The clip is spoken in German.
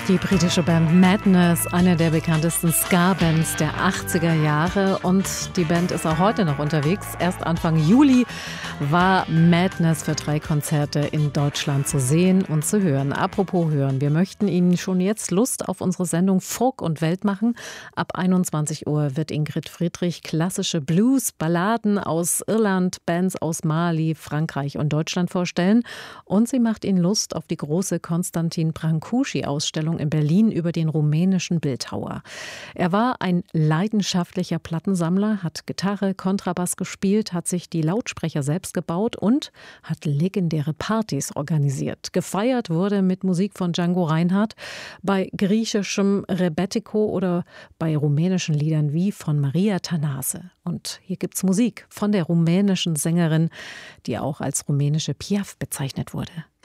Die britische Band Madness, eine der bekanntesten Ska-Bands der 80er Jahre. Und die Band ist auch heute noch unterwegs. Erst Anfang Juli war Madness für 3 Konzerte in Deutschland zu sehen und zu hören. Apropos hören, wir möchten Ihnen schon jetzt Lust auf unsere Sendung Folk und Welt machen. Ab 21 Uhr wird Ingrid Friedrich klassische Blues, Balladen aus Irland, Bands aus Mali, Frankreich und Deutschland vorstellen. Und sie macht Ihnen Lust auf die große Konstantin Brancusi-Ausstellung in Berlin über den rumänischen Bildhauer. Er war ein leidenschaftlicher Plattensammler, hat Gitarre, Kontrabass gespielt, hat sich die Lautsprecher selbst gebaut und hat legendäre Partys organisiert. Gefeiert wurde mit Musik von Django Reinhardt, bei griechischem Rebetiko oder bei rumänischen Liedern wie von Maria Thanase. Und hier gibt's Musik von der rumänischen Sängerin, die auch als rumänische Piaf bezeichnet wurde.